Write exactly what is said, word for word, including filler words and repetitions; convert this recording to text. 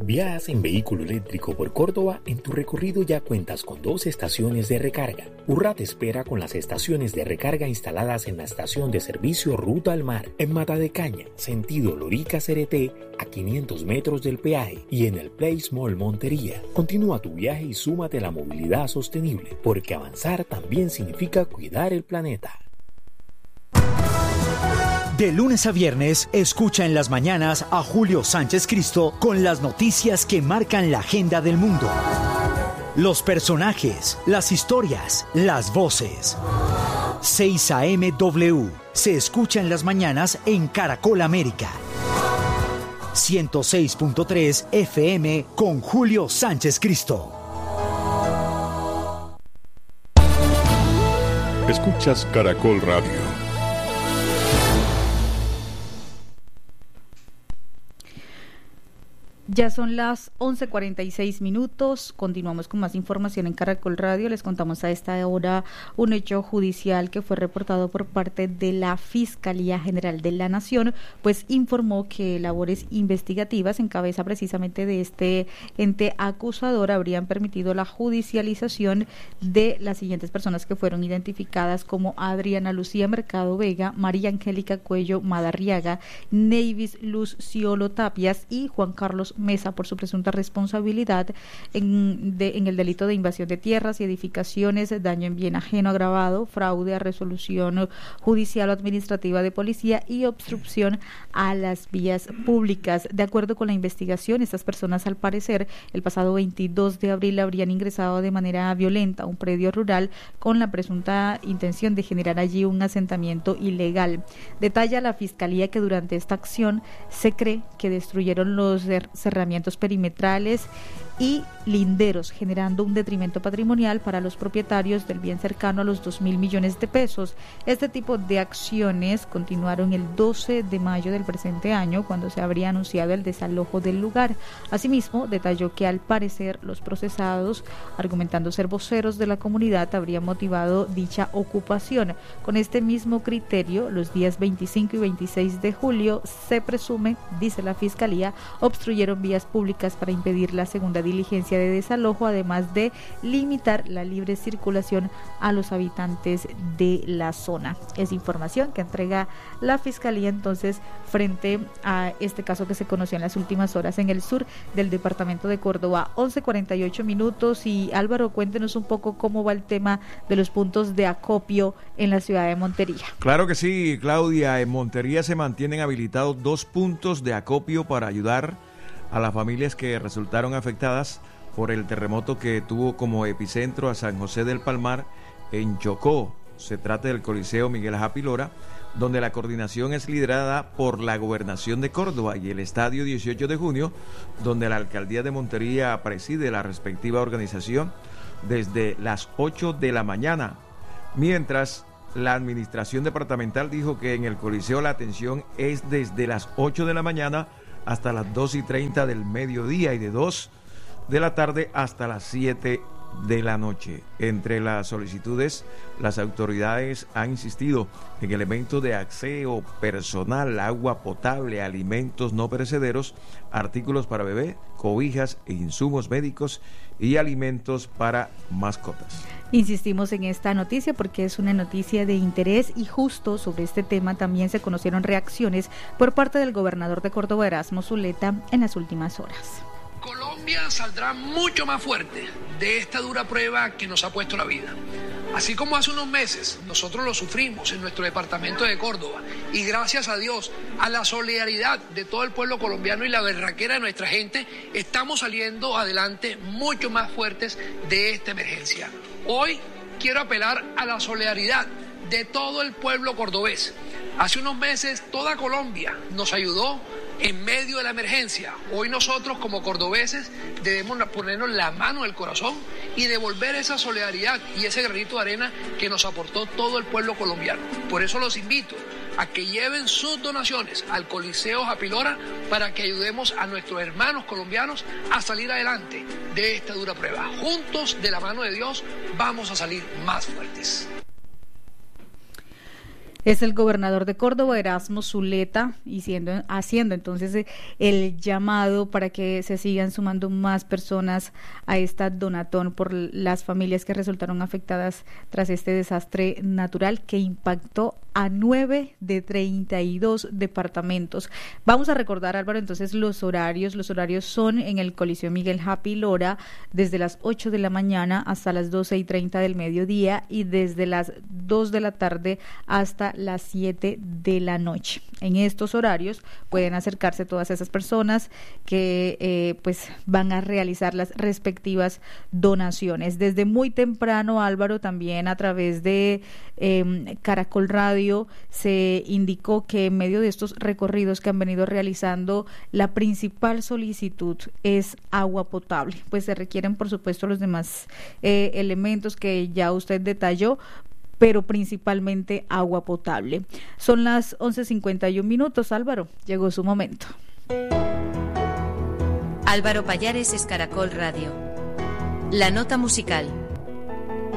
¿Viajas en vehículo eléctrico por Córdoba? En tu recorrido ya cuentas con dos estaciones de recarga. Urra te espera con las estaciones de recarga instaladas en la estación de servicio Ruta al Mar, en Mata de Caña, sentido Lorica-Cereté, a quinientos metros del peaje, y en el Place Mall Montería. Continúa tu viaje y súmate a la movilidad sostenible, porque avanzar también significa cuidar el planeta. De lunes a viernes, escucha en las mañanas a Julio Sánchez Cristo con las noticias que marcan la agenda del mundo. Los personajes, las historias, las voces. seis A M W se escucha en las mañanas en Caracol América. ciento seis punto tres F M con Julio Sánchez Cristo. Escuchas Caracol Radio. Ya son las once cuarenta y seis minutos, continuamos con más información en Caracol Radio. Les contamos a esta hora un hecho judicial que fue reportado por parte de la Fiscalía General de la Nación, pues informó que labores investigativas en cabeza precisamente de este ente acusador habrían permitido la judicialización de las siguientes personas que fueron identificadas como Adriana Lucía Mercado Vega, María Angélica Cuello Madarriaga, Neivis Luz Ciolo Tapias y Juan Carlos Mesa por su presunta responsabilidad en, de, en el delito de invasión de tierras y edificaciones, daño en bien ajeno agravado, fraude a resolución judicial o administrativa de policía y obstrucción a las vías públicas. De acuerdo con la investigación, estas personas al parecer el pasado veintidós de abril habrían ingresado de manera violenta a un predio rural con la presunta intención de generar allí un asentamiento ilegal. Detalla la Fiscalía que durante esta acción se cree que destruyeron los cerramientos perimetrales y linderos, generando un detrimento patrimonial para los propietarios del bien cercano a los dos mil millones de pesos. Este tipo de acciones continuaron el doce de mayo del presente año, cuando se habría anunciado el desalojo del lugar. Asimismo, detalló que al parecer los procesados, argumentando ser voceros de la comunidad, habrían motivado dicha ocupación. Con este mismo criterio, los días veinticinco y veintiséis de julio se presume, dice la Fiscalía, obstruyeron vías públicas para impedir la segunda diligencia de desalojo, además de limitar la libre circulación a los habitantes de la zona. Es información que entrega la Fiscalía entonces frente a este caso que se conoció en las últimas horas en el sur del departamento de Córdoba. once cuarenta y ocho minutos y Álvaro, cuéntenos un poco cómo va el tema de los puntos de acopio en la ciudad de Montería. Claro que sí, Claudia. En Montería se mantienen habilitados dos puntos de acopio para ayudar a las familias que resultaron afectadas por el terremoto que tuvo como epicentro a San José del Palmar en Chocó. Se trata del Coliseo Miguel Japilora, donde la coordinación es liderada por la Gobernación de Córdoba, y el Estadio dieciocho de junio, donde la Alcaldía de Montería preside la respectiva organización desde las ocho de la mañana, mientras la Administración Departamental dijo que en el Coliseo la atención es desde las ocho de la mañana hasta las dos y treinta del mediodía y de dos de la tarde hasta las siete de la noche. Entre las solicitudes, las autoridades han insistido en elementos de aseo personal, agua potable, alimentos no perecederos, artículos para bebé, cobijas e insumos médicos y alimentos para mascotas. Insistimos en esta noticia porque es una noticia de interés y justo sobre este tema también se conocieron reacciones por parte del gobernador de Córdoba, Erasmo Zuleta, en las últimas horas. Colombia saldrá mucho más fuerte de esta dura prueba que nos ha puesto la vida. Así como hace unos meses nosotros lo sufrimos en nuestro departamento de Córdoba, y gracias a Dios, a la solidaridad de todo el pueblo colombiano y la berraquera de nuestra gente, estamos saliendo adelante mucho más fuertes de esta emergencia. Hoy quiero apelar a la solidaridad de todo el pueblo cordobés. Hace unos meses toda Colombia nos ayudó en medio de la emergencia. Hoy nosotros como cordobeses debemos ponernos la mano en el corazón y devolver esa solidaridad y ese granito de arena que nos aportó todo el pueblo colombiano. Por eso los invito a que lleven sus donaciones al Coliseo Japilora para que ayudemos a nuestros hermanos colombianos a salir adelante de esta dura prueba. Juntos, de la mano de Dios, vamos a salir más fuertes. Es el gobernador de Córdoba, Erasmo Zuleta, y siendo, haciendo entonces el llamado para que se sigan sumando más personas a esta donatón por las familias que resultaron afectadas tras este desastre natural que impactó a nueve de treinta y dos departamentos. Vamos a recordar, Álvaro, entonces los horarios. Los horarios son en el Coliseo Miguel Happy Lora desde las ocho de la mañana hasta las doce y treinta del mediodía y desde las dos de la tarde hasta las siete de la noche. En estos horarios pueden acercarse todas esas personas que eh, pues van a realizar las respectivas donaciones. Desde muy temprano, Álvaro, también a través de eh, Caracol Radio se indicó que en medio de estos recorridos que han venido realizando, la principal solicitud es agua potable. Pues se requieren, por supuesto, los demás eh, elementos que ya usted detalló, pero principalmente agua potable. Son las once cincuenta y un minutos, Álvaro, llegó su momento. Álvaro Pallares es Caracol Radio. La nota musical.